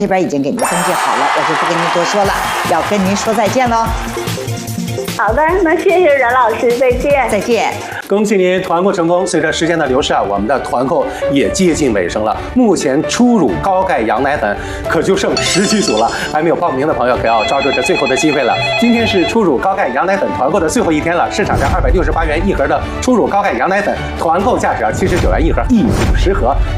这边已经给您登记好了，我就不跟您多说了，要跟您说再见喽。 好的，那谢谢任老师，再见。 再见。 恭喜您团购成功！随着时间的流逝啊，我们的团购也接近尾声了。目前初乳高钙羊奶粉可就剩10几组了，还没有报名的朋友可要抓住这最后的机会了。今天是初乳高钙羊奶粉团购的最后一天了，市场价268元一盒的初乳高钙羊奶粉，团购价值79元一盒，1组10盒。